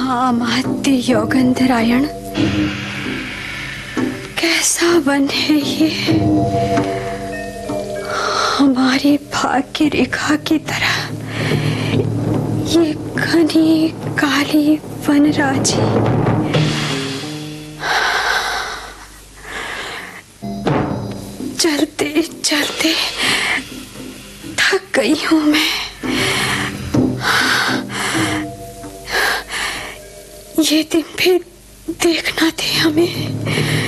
महामात्य योगंधरायण, कैसा वन है ये, हमारी भाग्य रेखा की तरह ये घनी काली वनराजी। चलते चलते थक गई हूं मैं। ये दिन भी देखना थे हमें।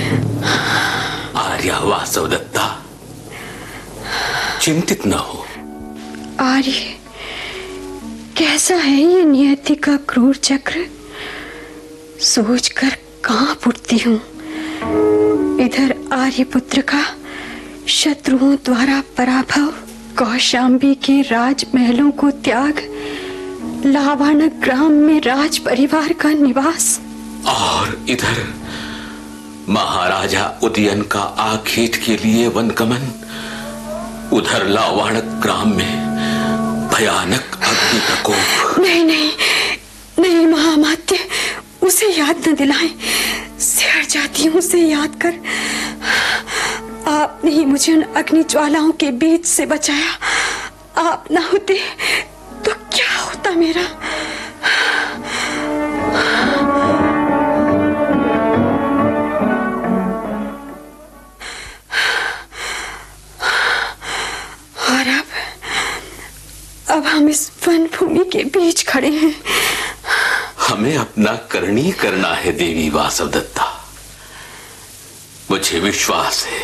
आर्या वासवदत्ता, चिंतित न हो। आर्य, कैसा है ये नियति का क्रूर चक्र, सोचकर कांप उठती हूँ। इधर आर्यपुत्र का शत्रुओं द्वारा पराभव, कौशाम्बी के राजमहलों को त्याग, लावाणक ग्राम में राज परिवार का निवास, और इधर महाराजा उदयन का आखेट के लिए वनगमन, उधर लावाणक ग्राम में भयानक अग्नि प्रकोप। नहीं नहीं नहीं महामात्य, उसे याद न दिलाएं, सिहर जाती हूँ उसे याद कर। आपने ही मुझे उन अग्नि ज्वालाओं के बीच से बचाया। आप ना होते तो क्या होता मेरा। और अब हम इस वन भूमि के बीच खड़े हैं। हमें अपना करनी करना है देवी वासवदत्ता। मुझे विश्वास है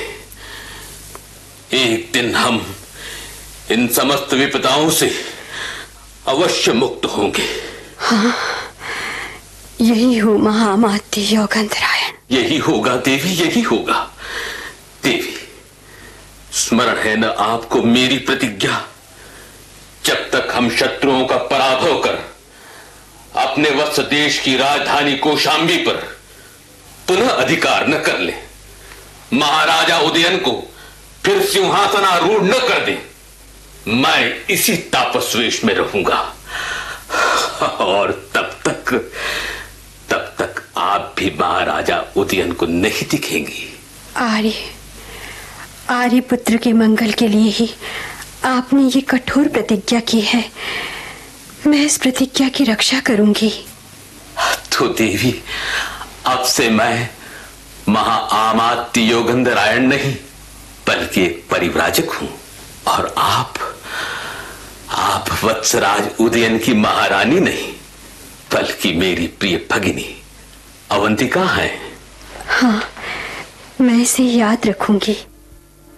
एक दिन हम इन समस्त विपदाओं से अवश्य मुक्त होंगे। हाँ, यही हो महामात्य योगंधरायण। यही होगा देवी, यही होगा। देवी, स्मरण है न आपको मेरी प्रतिज्ञा, जब तक हम शत्रुओं का पराभव कर अपने वत्स देश की राजधानी कौशाम्बी पर पुनः अधिकार न कर ले, महाराजा उदयन को फिर सिंहासनारूढ़ न कर दे, मैं इसी तापसवेश में रहूंगा। और तब तक आप भी महाराजा उदयन को नहीं दिखेंगी। आर्य पुत्र के मंगल के लिए ही आपने ये कठोर प्रतिज्ञा की है। मैं इस प्रतिज्ञा की रक्षा करूंगी। तो देवी, अब से मैं महाआमात्य योगंधरायण नहीं बल्कि एक परिव्राजक हूं, और आप वत्सराज उदयन की महारानी नहीं बल्कि मेरी प्रिय भगिनी अवंतिका हैं। हाँ, मैं इसे याद रखूंगी।